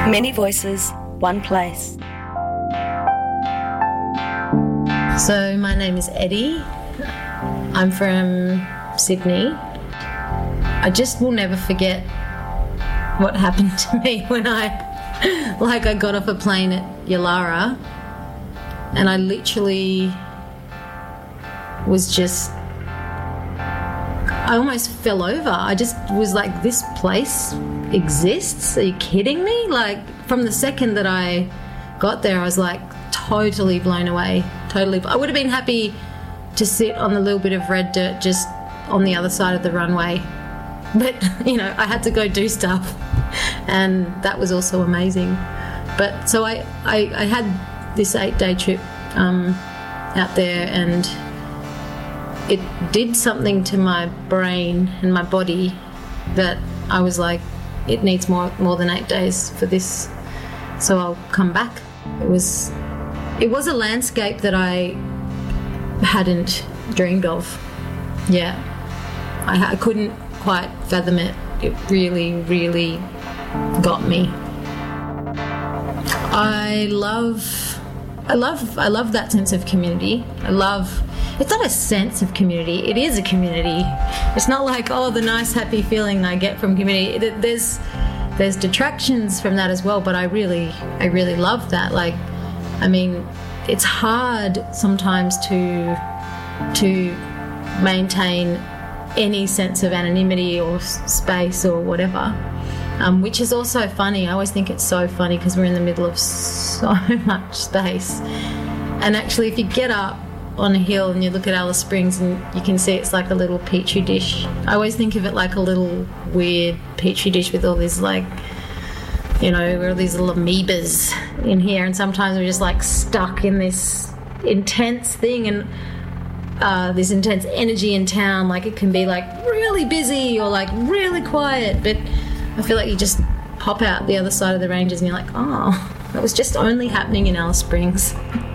Many voices, one place. So my name is Eddie. I'm from Sydney. I just will never forget what happened to me when I got off a plane at Yalara, and I literally was just, I almost fell over. I just was like, this place exists? Are you kidding me? Like, from the second that I got there, I was like totally blown away. Totally. I would have been happy to sit on the little bit of red dirt just on the other side of the runway. But, I had to go do stuff, and that was also amazing. But so I had this 8-day trip out there, and it did something to my brain and my body that I was like, it needs more than 8 days for this, so I'll come back. It was a landscape that I hadn't dreamed of. Yeah, I couldn't quite fathom it. It really, really got me. I love that sense of community. It's not a sense of community, it is a community. It's not like, the nice happy feeling I get from community. There's detractions from that as well, but I really love that. It's hard sometimes to maintain any sense of anonymity or space or whatever, which is also funny. I always think it's so funny because we're in the middle of so much space. And actually, if you get up on a hill and you look at Alice Springs and you can see it's like a little petri dish. I always think of it like a little weird petri dish with all these we're all these little amoebas in here, and sometimes we're just like stuck in this intense thing and this intense energy in town. Like, it can be like really busy or like really quiet, but I feel like you just pop out the other side of the ranges and you're like, that was just only happening in Alice Springs.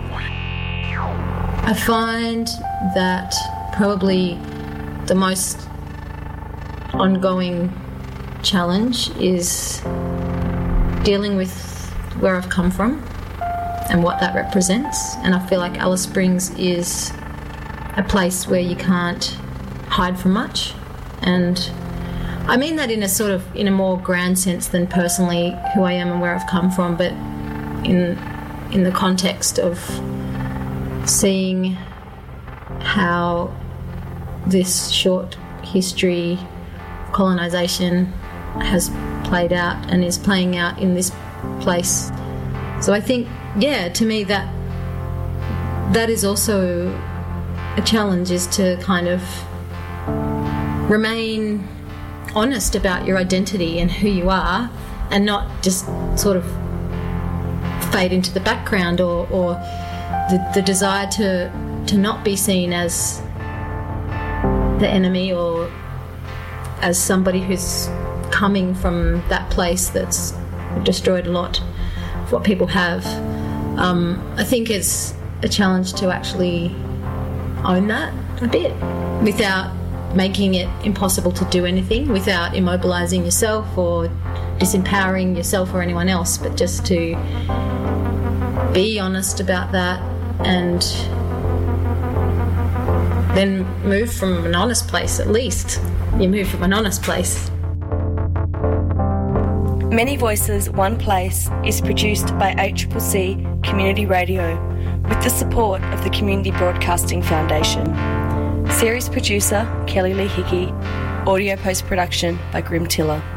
I find that probably the most ongoing challenge is dealing with where I've come from and what that represents. And I feel like Alice Springs is a place where you can't hide from much. And I mean that in a more grand sense than personally who I am and where I've come from, but in the context of seeing how this short history of colonisation has played out and is playing out in this place. So I think, to me that is also a challenge, is to kind of remain honest about your identity and who you are, and not just sort of fade into the background or the desire to not be seen as the enemy or as somebody who's coming from that place that's destroyed a lot of what people have. I think it's a challenge to actually own that a bit without making it impossible to do anything, without immobilising yourself or disempowering yourself or anyone else, but just to be honest about that and then move from an honest place. At least you move from an honest place. Many Voices, One Place is produced by ACCC Community Radio with the support of the Community Broadcasting Foundation. Series producer Kelly Lee Hickey. Audio post-production by Grim Tiller.